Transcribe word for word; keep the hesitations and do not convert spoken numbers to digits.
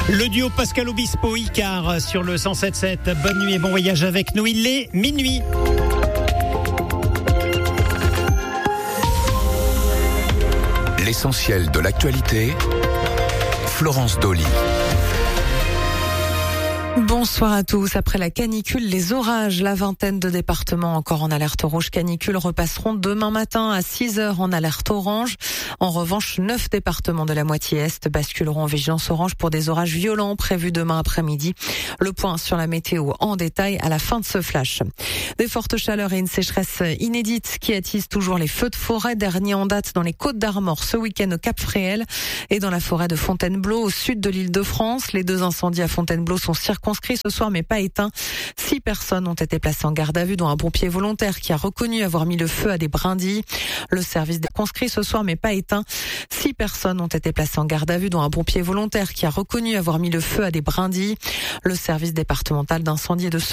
Le duo Pascal Obispo Icare sur le cent sept sept. Bonne nuit et bon voyage avec nous. Il est minuit. L'essentiel de l'actualité, Florence Dolly. Bonsoir à tous. Après la canicule, les orages, la vingtaine de départements encore en alerte rouge canicule repasseront demain matin à six heures en alerte orange. En revanche, neuf départements de la moitié est basculeront en vigilance orange pour des orages violents prévus demain après-midi. Le point sur la météo en détail à la fin de ce flash. Des fortes chaleurs et une sécheresse inédite qui attisent toujours les feux de forêt. Dernier en date dans les Côtes d'Armor ce week-end au Cap-Fréhel et dans la forêt de Fontainebleau au sud de l'Île-de-France. Les deux incendies à Fontainebleau sont circonscrits ce soir mais pas éteints. Six personnes ont été placées en garde à vue dont un pompier volontaire qui a reconnu avoir mis le feu à des brindilles. Le service des conscrits ce soir mais pas éteint. Six personnes ont été placées en garde à vue dont un pompier volontaire qui a reconnu avoir mis le feu à des brindilles. Le service départemental d'incendie et de